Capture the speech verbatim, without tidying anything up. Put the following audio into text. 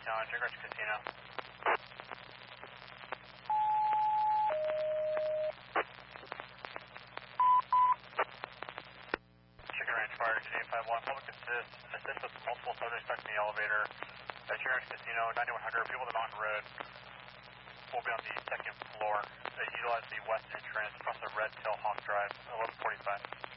Town, Chicken Ranch Casino. Chicken Ranch Fire, eight five one, public assist, assist with multiple subjects stuck in the elevator at Chicken Ranch Casino, ninety-one hundred, people on the Mountain Road will be on the second floor. They utilize the west entrance across the Red Tail Hawk Drive, eleven forty-five.